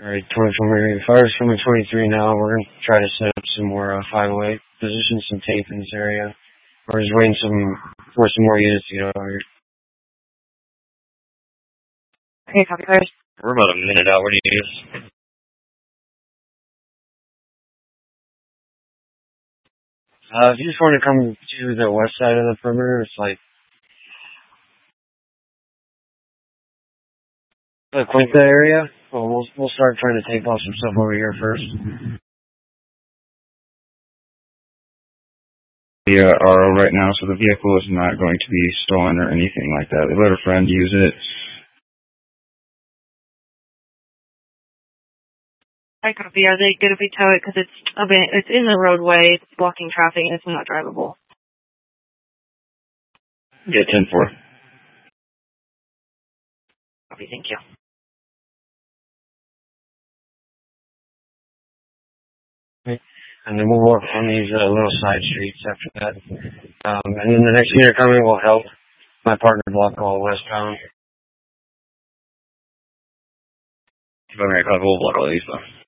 Alright, 24, fire's coming 23 now. We're going to try to set up some more 508, position some tape in this area. We're just waiting for some more units to get over here. Okay, copy, fires. We're about a minute out. What do you need? If you just want to come to the west side of the perimeter, it's like the Quinta area. Well, we'll start trying to take off some stuff over here first. The RO right now, so the vehicle is not going to be stolen or anything like that. They let a friend use it. I copy. Are they going to be towed? Because it's in the roadway, it's blocking traffic, and it's not drivable. Yeah, 10-4. Copy, thank you. Okay. And then we'll work on these little side streets after that. And then the next unit coming will help my partner block all westbound. If I'm going to block all these, though.